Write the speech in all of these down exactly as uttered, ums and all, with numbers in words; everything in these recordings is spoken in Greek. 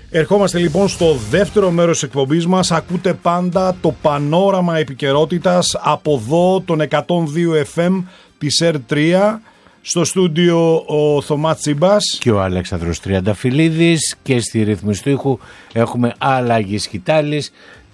Ερχόμαστε λοιπόν στο δεύτερο μέρος της εκπομπής μας. Ακούτε πάντα το πανόραμα επικαιρότητας από εδώ τον εκατόν δύο εφ εμ της ερ τρία. Στο στούντιο ο Θωμάς Τσίμπας και ο Αλέξανδρος Τριανταφυλλίδης, και στη ρύθμιση του ήχου έχουμε Αλλαγή Σκητάλης.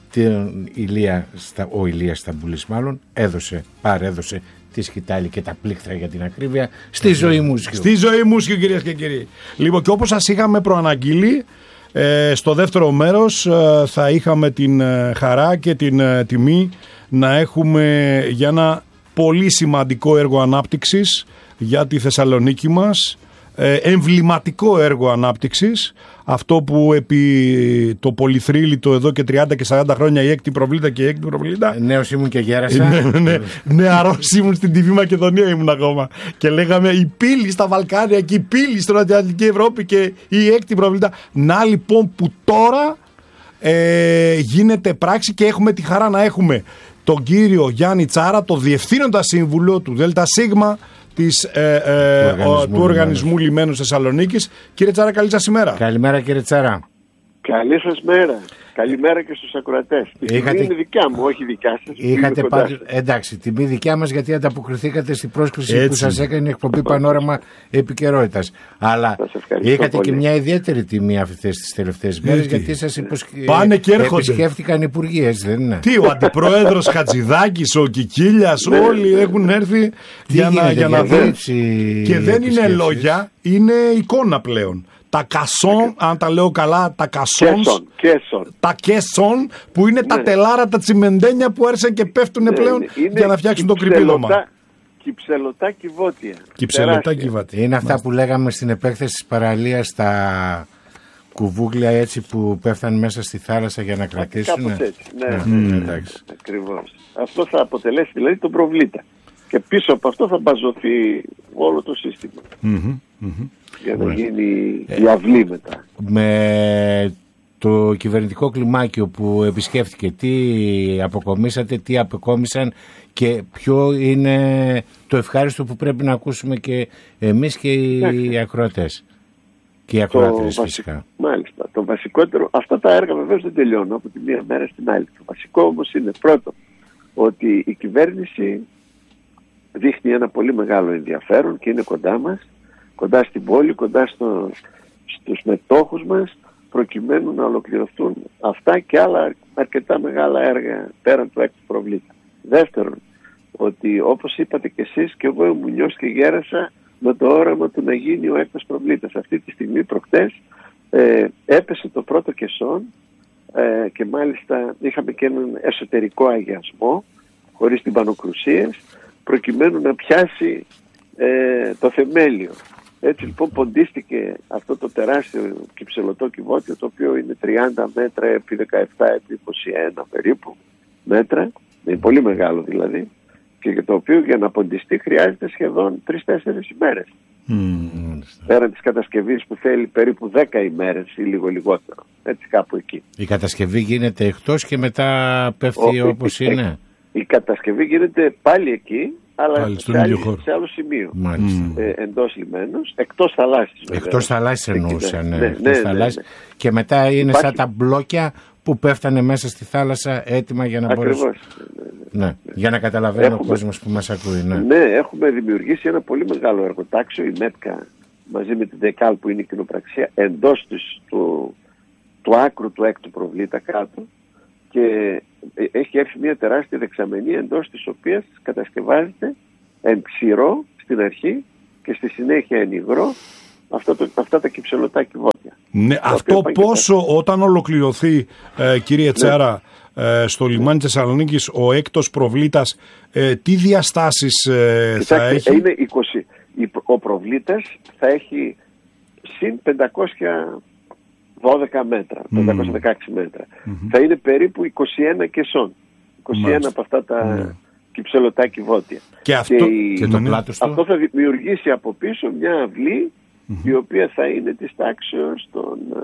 Ηλία, ο Ηλίας Σταμπούλης μάλλον έδωσε, παρέδωσε τη σκητάλη και τα πλήκτρα για την ακρίβεια στη ζωή μουσικού. Στη ζωή μουσικού, κυρίες και κύριοι. Λοιπόν, και όπως σας είχαμε προαναγγείλει, ε, στο δεύτερο μέρος ε, θα είχαμε την ε, χαρά και την ε, τιμή να έχουμε για ένα πολύ σημαντικό έργο ανάπτυξης για τη Θεσσαλονίκη μας, ε, εμβληματικό έργο ανάπτυξης, αυτό που επί το πολυθρύλιτο εδώ και τριάντα και σαράντα χρόνια η έκτη προβλήτα και η έκτη προβλήτα. Νέος ήμουν και γέρασα. Ναι, ναι, νεαρός ήμουν στην Τη Β' Μακεδονία ήμουν ακόμα. Και λέγαμε η πύλη στα Βαλκάνια και η πύλη στην Ανατολική Ευρώπη και η έκτη προβλήτα. Να λοιπόν που τώρα ε, γίνεται πράξη και έχουμε τη χαρά να έχουμε τον κύριο Γιάννη Τσάρα, το διευθύνοντα σύμβουλο του ΔΣ της, ε, ε, του οργανισμού, του οργανισμού Λιμένους Θεσσαλονίκης. Κύριε Τσάρα, καλή σας ημέρα. Καλημέρα κύριε Τσάρα. Καλή σας μέρα. Καλημέρα και στους ακροατές. Η τιμή Είχατε... είναι δικιά μου, όχι δικιά σας. Είχατε πάντως... Εντάξει, τιμή δικιά μας γιατί ανταποκριθήκατε στην πρόσκληση έτσι που σας έκανε η εκπομπή Πανόραμα Επικαιρότητας. Αλλά είχατε πολύ. Και μια ιδιαίτερη τιμή αυτές τις τελευταίες μέρες, γιατί σας υποσχε... Πάνε και έρχονται. Επισκέφτηκαν υπουργοί, έτσι δεν είναι? Τι, ο αντιπρόεδρος Χατζηδάκης, ο Κικίλιας, όλοι έχουν έρθει για να, για να δουν. Και δεν είναι λόγια, είναι εικόνα πλέον. Τα κασόν, αν τα λέω καλά, τα κασόν, τα κέσον, που είναι ναι. τα τελάρα, τα τσιμεντένια που έρχεσαν και πέφτουν ναι, πλέον είναι για να φτιάξουν το κρυπίδωμα. Κυψελωτά κυβότια. Κυψελωτά κυβότια. Είναι αυτά που λέγαμε στην επέκθεση της παραλίας, τα κουβούγλια έτσι που πέφτανε μέσα στη θάλασσα για να κρατήσουν. Κάπως έτσι, ναι, mm. ναι, ναι. Ακριβώς. Αυτό θα αποτελέσει δηλαδή τον προβλήτα. Και πίσω από αυτό θα μπαζωθεί όλο το σύστημα. Mm-hmm, mm-hmm. Για να γίνει η αυλή μετά. Με το κυβερνητικό κλιμάκιο που επισκέφθηκε, τι αποκομίσατε, τι αποκόμισαν και ποιο είναι το ευχάριστο που πρέπει να ακούσουμε και εμείς και οι ακροατές και οι ακροάτρες φυσικά. Μάλιστα. Το βασικότερο, αυτά τα έργα βεβαίως δεν τελειώνουν από τη μία μέρα στην άλλη. Το βασικό όμως είναι πρώτο ότι η κυβέρνηση δείχνει ένα πολύ μεγάλο ενδιαφέρον και είναι κοντά μας, κοντά στην πόλη, κοντά στο, στους μετόχους μας, προκειμένου να ολοκληρωθούν αυτά και άλλα αρκετά μεγάλα έργα πέραν του έκτου προβλήτα. Δεύτερον, ότι όπως είπατε και εσείς και εγώ ήμουν νιώσει και γέρασα με το όραμα του να γίνει ο έκτος προβλήτας. Αυτή τη στιγμή προχτές ε, έπεσε το πρώτο κεσόν ε, και μάλιστα είχαμε και έναν εσωτερικό αγιασμό χωρίς τυμπανοκρουσίες, προκειμένου να πιάσει ε, το θεμέλιο. Έτσι λοιπόν ποντίστηκε αυτό το τεράστιο κυψελωτό κυβότιο, το οποίο είναι τριάντα μέτρα επί δεκαεπτά επί είκοσι ένα περίπου μέτρα, είναι πολύ μεγάλο δηλαδή, και το οποίο για να ποντιστεί χρειάζεται σχεδόν τρεις-τέσσερις ημέρες. Mm, Πέραν της κατασκευής που θέλει περίπου δέκα ημέρες ή λίγο λιγότερο, έτσι κάπου εκεί. Η κατασκευή γίνεται εκτός και μετά πέφτει Ο, όπως η, είναι. Η, η κατασκευή γίνεται πάλι εκεί, αλλά σε, άλλη, σε άλλο σημείο. Ε, εντός λιμένους, εκτός θαλάσσης. Εκτός θαλάσσης εννοούσαν. Ναι, ναι, ναι, ναι, ναι. Και μετά είναι Υπάρχει... σαν τα μπλόκια που πέφτανε μέσα στη θάλασσα έτοιμα για να Ακριβώς. μπορέσει. Ναι, ναι. Για να καταλαβαίνει έχουμε... ο κόσμος που μας ακούει. Ναι. ναι, έχουμε δημιουργήσει ένα πολύ μεγάλο εργοτάξιο, η ΜΕΤΚΑ μαζί με την ΔΕΚΑΛ που είναι η κοινοπραξία, εντός της, του, του άκρου του έκτου προβλήτα κάτω, και έχει έρθει μια τεράστια δεξαμενή εντός της οποίας κατασκευάζεται εν ξηρό στην αρχή και στη συνέχεια εν υγρό αυτά, το, αυτά τα κυψελωτά κυβότια. Ναι, αυτό πόσο και... όταν ολοκληρωθεί ε, κύριε Τσάρα ναι. ε, στο λιμάνι της Θεσσαλονίκης ο έκτος προβλήτας, ε, τι διαστάσεις ε, Κοιτάξτε, θα έχει? Είναι είκοσι. Ο προβλήτας θα έχει συν πεντακόσια δώδεκα μέτρα, mm. πεντακόσια δεκαέξι μέτρα. Mm-hmm. Θα είναι περίπου είκοσι ένα κεσόν. είκοσι ένα Μάλιστα. Από αυτά τα mm. κυψελωτά κυβότια. Και αυτό, και η... και το πλάτος του. Αυτό θα δημιουργήσει από πίσω μια αυλή mm-hmm. η οποία θα είναι της τάξεως των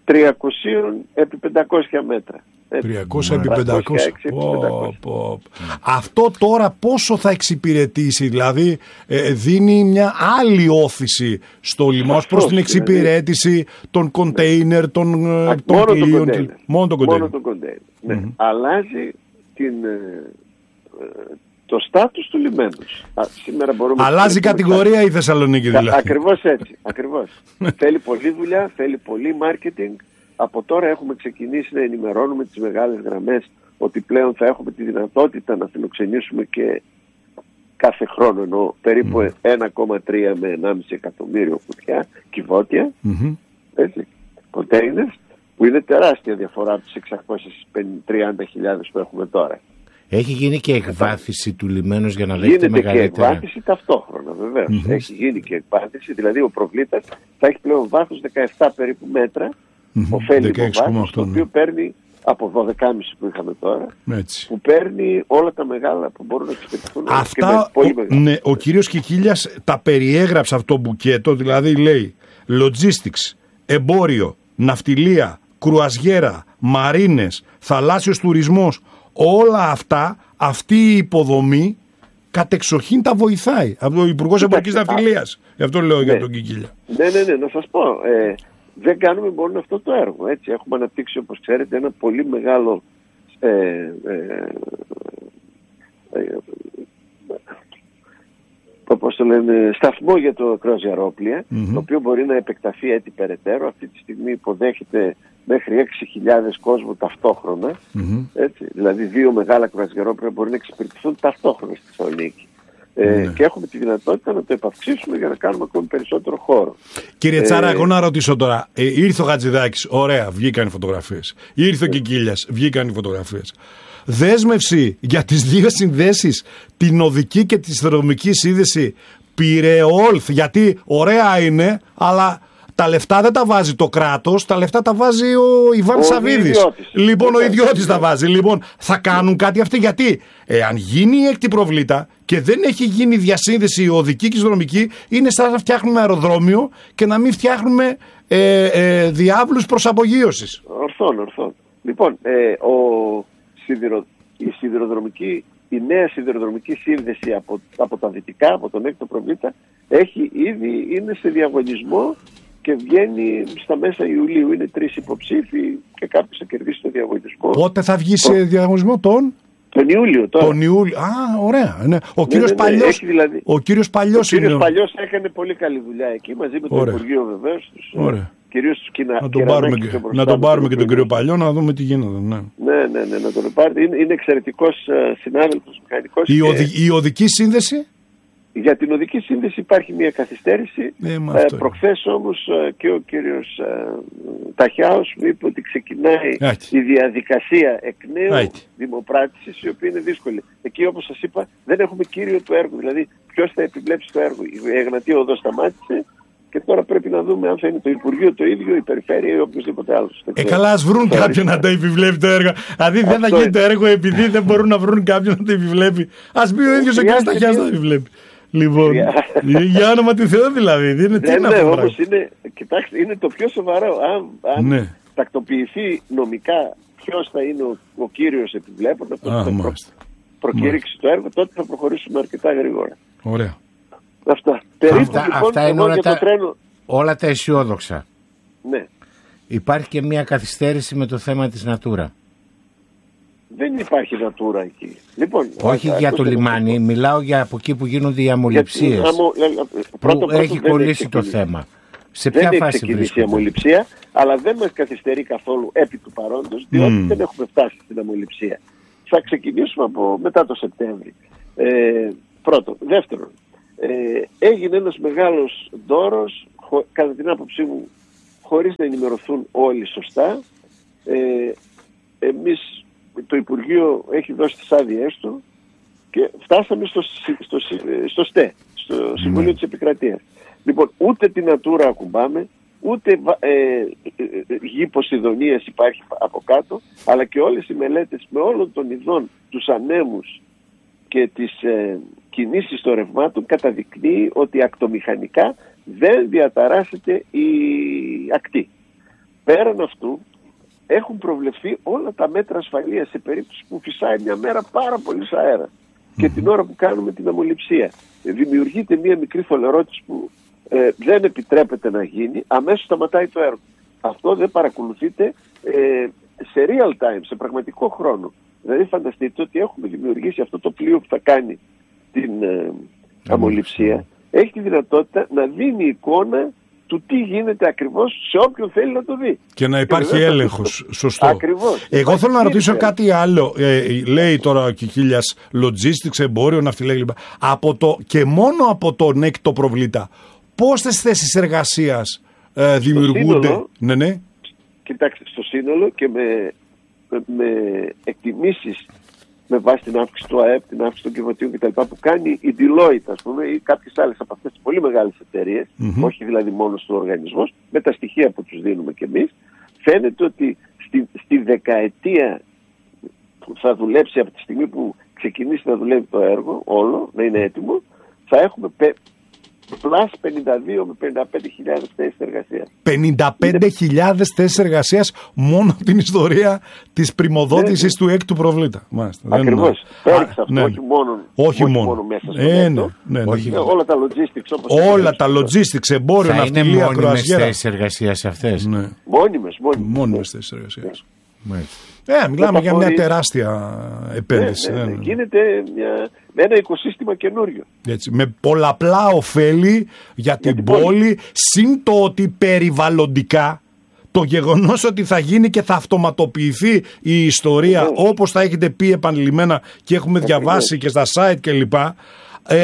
τριακόσια επί πεντακόσια μέτρα. τριακόσια επί πεντακόσια. Πω, πω. Αυτό τώρα πόσο θα εξυπηρετήσει, δηλαδή ε, δίνει μια άλλη όθηση στο λιμάνι προς την εξυπηρέτηση δηλαδή των κοντέινερ, των, Α, των μόνο πλοίων. Το μόνο τον κοντέινερ. Μόνο τον κοντέινερ. Ναι. Mm-hmm. Αλλάζει την, ε, το στάτους του λιμένους. Α, σήμερα μπορούμε Αλλάζει η κατηγορία κάτι. Η Θεσσαλονίκη δηλαδή. Ακριβώς έτσι. Ακριβώς. Θέλει πολλή δουλειά, θέλει πολύ marketing. Από τώρα έχουμε ξεκινήσει να ενημερώνουμε τις μεγάλες γραμμές ότι πλέον θα έχουμε τη δυνατότητα να φιλοξενήσουμε και κάθε χρόνο, ενώ περίπου mm. ένα κόμμα τρία με ενάμιση εκατομμύριο κουτιά, κυβότια, mm-hmm. έτσι, containers, που είναι τεράστια διαφορά από τις εξακόσιες τριάντα χιλιάδες που έχουμε τώρα. Έχει γίνει και εκβάθηση του λιμένους για να δέχεται μεγαλύτερα. Γίνεται και εκβάθηση ταυτόχρονα βεβαίως. Mm-hmm. Έχει γίνει και εκβάθηση, δηλαδή ο προβλήτας θα έχει πλέον βάθος δεκαεπτά περίπου μέτρα, mm-hmm. ωφέλιμο βάθος, το οποίο παίρνει από δώδεκα κόμμα πέντε που είχαμε τώρα, έτσι. Που παίρνει όλα τα μεγάλα που μπορούν να εξυπηρετηθούν. Αυτά, πολύ ο, ναι, ο κύριος Κικίλιας τα περιέγραψε αυτό το μπουκέτο, δηλαδή λέει logistics, εμπόριο, ναυτιλία, κρουαζιέρα, μαρίνες, θαλάσσιος τουρισμός, όλα αυτά, αυτή η υποδομή κατεξοχήν τα βοηθάει από το Υπουργός Εμπορικής Ναυτιλίας. Γι' αυτό λέω ναι. για τον Κικίλια. Ναι, ναι, ναι, να σας πω. Ε, δεν κάνουμε μόνο αυτό το έργο. Έτσι. Έχουμε αναπτύξει, όπως ξέρετε, ένα πολύ μεγάλο ε, ε, ε, όπως το λένε, σταθμό για το κρουαζιερόπλια, mm-hmm. το οποίο μπορεί να επεκταθεί έτσι περαιτέρω. Αυτή τη στιγμή υποδέχεται μέχρι έξι χιλιάδες κόσμο ταυτόχρονα. Mm-hmm. Έτσι. Δηλαδή δύο μεγάλα κρουαζιερόπλια μπορεί να εξυπηρετηθούν ταυτόχρονα στη Θεσσαλονίκη. Ε, mm. Και έχουμε τη δυνατότητα να το επαυξήσουμε για να κάνουμε ακόμη περισσότερο χώρο. Κύριε Τσάρα, ε, εγώ να ρωτήσω τώρα. Ε, ήρθε ο Χατζηδάκης, ωραία, βγήκαν οι φωτογραφίες. Ήρθε ο Κικίλιας, βγήκαν οι φωτογραφίες. Δέσμευση για τις δύο συνδέσεις, την οδική και τη σιδηροδρομική σύνδεση, πήρε όλθ, γιατί ωραία είναι, αλλά τα λεφτά δεν τα βάζει το κράτος, τα λεφτά τα βάζει ο Ιβάν ο Σαββίδης. Ιδιώτης. Λοιπόν, ο ιδιώτης τα βάζει. Λοιπόν, θα κάνουν κάτι αυτοί, γιατί εάν γίνει η έκτη προβλήτα και δεν έχει γίνει διασύνδεση οδική και σιδηροδρομική, είναι σαν να φτιάχνουμε αεροδρόμιο και να μην φτιάχνουμε ε, ε, διάβλους προς απογείωσης. Ορθόν, ορθόν. Λοιπόν, ε, ο σιδηρο, η σιδηροδρομική, η νέα σιδηροδρομική σύνδεση από, από τα δυτικά, από τον έκτο προβλήτα, έχει ήδη, είναι σε διαγωνισμό και βγαίνει στα μέσα Ιουλίου. Είναι τρεις υποψήφοι και κάποιος θα κερδίσει το διαγωνισμό. Πότε θα βγει σε διαγωνισμό τον? Τον Ιούλιο τώρα. Τον Ιούλιο. Α, ωραία. Ναι. Ο, ναι, κύριος ναι, ναι, Παλιός, δηλαδή, ο κύριος Παλιός ο είναι. Ο κύριος Παλιός έκανε πολύ καλή δουλειά εκεί μαζί με το ωραία. Υπουργείο βεβαίως. Ωραία. Κυρίως τους κυνα... Να τον πάρουμε και, να τον πάρουμε και τον κύριο Παλιό να δούμε τι γίνεται. Ναι, ναι, ναι, ναι να τον πάρει. Είναι, είναι εξαιρετικός uh, συνάδελφος μηχανικός. Η, και... οδη, η οδική σύνδεση. Για την οδική σύνδεση υπάρχει μια καθυστέρηση. Ε, ε, προχθές όμως ε, και ο κύριος ε, Ταχιάος μου είπε ότι ξεκινάει Άχι. η διαδικασία εκ νέου Άχι. δημοπράτησης, η οποία είναι δύσκολη. Εκεί, όπως σας είπα, δεν έχουμε κύριο του έργου. Δηλαδή ποιος θα επιβλέψει το έργο. Η Εγνατία Οδός σταμάτησε και τώρα πρέπει να δούμε αν θα είναι το Υπουργείο το ίδιο, η Περιφέρεια ή οποιοδήποτε άλλο. Ε, καλά, ας βρουν κάποιον να το επιβλέπει το έργο. Δηλαδή δεν θα γίνει το έργο επειδή δεν μπορούν να βρουν κάποιον να το επιβλέπει. Ας μπει ο ίδιος ο κ. Ταχιάος να το επιβλέπει. Λοιπόν, για όνομα του Θεού δηλαδή. Είναι, ναι, ναι, όμως είναι, κοιτάξτε, είναι το πιο σοβαρό. Αν, αν ναι. τακτοποιηθεί νομικά ποιος θα είναι ο, ο κύριος επιβλέπων, αυτό θα προ, προκήρυξει το έργο, τότε θα προχωρήσουμε αρκετά γρήγορα. Ωραία. Αυτά. Περίπου, αυτά, λοιπόν, αυτά είναι όλα τα, τρένο... όλα τα αισιόδοξα. Ναι. Υπάρχει και μια καθυστέρηση με το θέμα της Natura. Δεν υπάρχει Natura εκεί. Λοιπόν, όχι α, για το λιμάνι, το... μιλάω για από εκεί που γίνονται οι αμολυψίες. Αμο... Που πρώτο, έχει κολλήσει το θέμα. Σε ποια δεν φάση έχει ξεκινήσει η αμολυψία, αλλά δεν μας καθυστερεί καθόλου επί του παρόντος, διότι mm. δεν έχουμε φτάσει στην αμολυψία. Θα ξεκινήσουμε από μετά το Σεπτέμβρη. Ε, πρώτον. Δεύτερον, ε, έγινε ένας μεγάλος δώρος, χω, κατά την άποψή μου, χωρίς να ενημερωθούν όλοι σωστά. Ε, εμείς το Υπουργείο έχει δώσει τις άδειές του και φτάσαμε στο, στο, στο, στο ΣΤΕ, στο Συμβουλίο mm. της Επικρατείας. Λοιπόν, ούτε την Natura ακουμπάμε, ούτε ε, ε, ε, γη Ποσειδονίας υπάρχει από κάτω, αλλά και όλες οι μελέτες με όλων των ειδών, τους ανέμους και τις ε, κινήσεις των ρευμάτων καταδεικνύει ότι ακτομηχανικά δεν διαταράσσεται η ακτή. πέραν αυτού έχουν προβλεφθεί όλα τα μέτρα ασφαλείας σε περίπτωση που φυσάει μια μέρα πάρα πολύ αέρα mm-hmm. και την ώρα που κάνουμε την αμμολυψία. Δημιουργείται μια μικρή φωλερότηση που ε, δεν επιτρέπεται να γίνει, αμέσως σταματάει το έργο. Αυτό δεν παρακολουθείται ε, σε real time, σε πραγματικό χρόνο. Δηλαδή φανταστείτε ότι έχουμε δημιουργήσει αυτό το πλοίο που θα κάνει την ε, αμμολυψία. Έχει τη δυνατότητα να δίνει εικόνα του τι γίνεται ακριβώς σε όποιον θέλει να το δει. Και να υπάρχει και έλεγχος. Σωστό. Ακριβώς. Εγώ θέλω να ρωτήσω κάτι άλλο. Ε, λέει τώρα ο Κικίλιας logistics, εμπόριο, ναυτιλία κλπ. Από το, και μόνο από τον έκτο προβλήτα, πόσες θέσεις εργασίας ε, δημιουργούνται? Σύνολο, ναι, ναι. Κοιτάξτε, στο σύνολο και με, με, με εκτιμήσεις με βάση την αύξηση του ΑΕΠ, την αύξηση των κυβωτίων κτλ. Που κάνει η Deloitte, ας πούμε, ή κάποιες άλλες από αυτές τις πολύ μεγάλες εταιρείες, mm-hmm. όχι δηλαδή μόνο στο οργανισμό, με τα στοιχεία που τους δίνουμε κι εμείς, φαίνεται ότι στη, στη δεκαετία που θα δουλέψει από τη στιγμή που ξεκινήσει να δουλεύει το έργο, όλο, να είναι έτοιμο, θα έχουμε πε, πλάς πενήντα δύο με πενήντα πέντε χιλιάδες θέσεις εργασίας. πενήντα πέντε χιλιάδες θέσεις εργασίας μόνο από την ιστορία της πριμοδότησης ναι, ναι. του έκτου προβλήτα. Ακριβώς. Πέριξε αυτό, ναι. όχι, μόνο, όχι, όχι μόνο. μόνο μέσα στο ε, έκτο. Ναι, ναι, ναι. Όχι, όλα τα logistics. Όπως όλα τα logistics, εμπόριο, ναυτιλία, κρουαζιέρα. Θα είναι μόνιμες θέσεις εργασίας αυτές. Ναι. Μόνιμες, μόνιμες. Μόνιμες θέσεις εργασίας. Ναι. Ε, μιλάμε για μια τεράστια επένδυση. Ναι, ναι, ναι. Γίνεται μια, ένα οικοσύστημα καινούριο. Έτσι, με πολλαπλά ωφέλη για την, για την πόλη, πόλη, συν το ότι περιβαλλοντικά το γεγονός ότι θα γίνει και θα αυτοματοποιηθεί η ιστορία, ναι. όπως θα έχετε πει επανειλημμένα και έχουμε ναι, διαβάσει ναι. και στα site κλπ. Ε,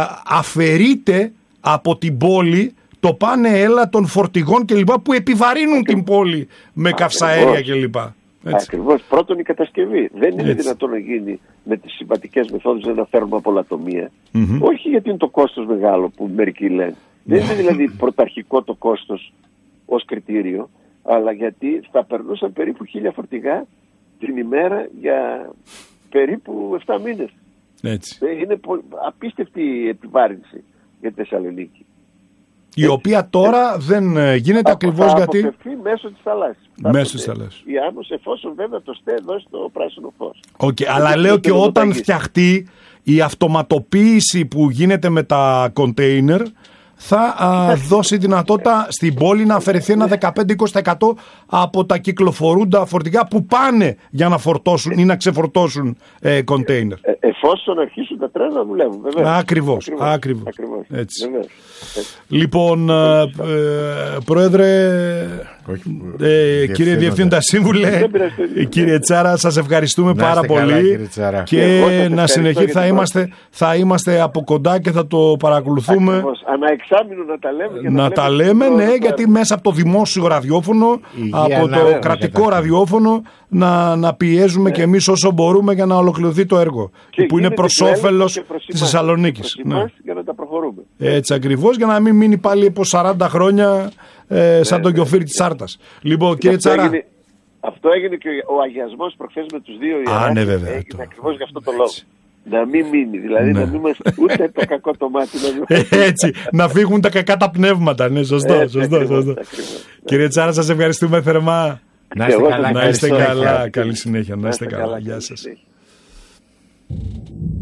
αφαιρείται από την πόλη το πάνε έλα των φορτηγών κλπ. Που επιβαρύνουν την πόλη με καυσαέρια κλπ. Ακριβώς. Πρώτον η κατασκευή. Δεν είναι Έτσι. δυνατόν να γίνει με τις συμβατικές μεθόδους να φέρουμε απολατομία. Mm-hmm. Όχι γιατί είναι το κόστος μεγάλο που μερικοί λένε. Δεν είναι δηλαδή πρωταρχικό το κόστος ως κριτήριο, αλλά γιατί θα περνούσαν περίπου χίλια φορτηγά την ημέρα για περίπου επτά μήνες. Έτσι. Είναι απίστευτη η επιβάρυνση για τη Θεσσαλονίκη. Η Έτσι. οποία τώρα Έτσι. δεν γίνεται ακριβώς γιατί... Θα αποφευθεί μέσω της θαλάσσης. Μέσω της θαλάσσης. Η άμμος, εφόσον βέβαια το ΣΤΕ δώσει το πράσινο φως. Okay, αλλά λέω και όταν φτιαχτεί η αυτοματοποίηση που γίνεται με τα κοντέινερ, θα α, δώσει δυνατότητα στην πόλη να αφαιρεθεί ένα δεκαπέντε με είκοσι τοις εκατό από τα κυκλοφορούντα φορτηγά που πάνε για να φορτώσουν ή να ξεφορτώσουν ε, κοντέινερ. Ε, εφόσον αρχίσουν τα τρένα να δουλεύουν, βέβαια. Ακριβώς. Ακριβώς. Ακριβώς. Ακριβώς. Έτσι. Έτσι. Λοιπόν, ε, ε, Πρόεδρε, Όχι, ε, κύριε Διευθύνοντα Σύμβουλε, κύριε Τσάρα, σας ευχαριστούμε να πάρα καλά, πολύ και, και να συνεχίσουμε. Θα είμαστε, θα είμαστε από κοντά και θα το παρακολουθούμε. Ακριβώς. Αναεξάμηνο να τα λέμε. Και να, να τα λέμε, ναι, γιατί μέσα από το δημόσιο ραδιόφωνο, Υγεία, από το λέμε, κρατικό ραδιόφωνο, να, να πιέζουμε ναι. και εμείς όσο μπορούμε για να ολοκληρωθεί το έργο. Και που είναι προς όφελος της Θεσσαλονίκης. Ναι. Για να τα προχωρούμε. Έτσι ακριβώς, για να μην μείνει πάλι από σαράντα χρόνια ε, σαν ναι, τον Κιοφύρη ναι. της Άρτας. Λοιπόν, και κύριε Τσάρα. Έγινε, αυτό έγινε και ο αγιασμός προχθές με τους δύο ιεράρχες. Α, ναι, βέβαια. Έγινε το... ακριβώς γι' αυτό το λόγο. Να μην μείνει, δηλαδή ναι. να μην μας ούτε το κακό το μάτι. Να Έτσι, να φύγουν τα κακά τα πνεύματα. Ναι, σωστό, Έτσι, σωστό, ακριβώς, σωστό. Ακριβώς. Κύριε Τσάρα, σας ευχαριστούμε θερμά. Να είστε καλά. Να είστε καλά. Καλή συνέχεια. Να είστε καλά. Γεια σας.